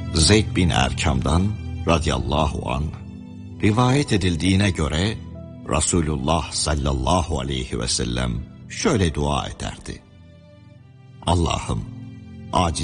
Zeyd bin Erkam'dan radıyallahu anh rivayet edildiğine göre Resulullah sallallahu aleyhi ve sellem şöyle dua ederdi: Allah'ım, aciz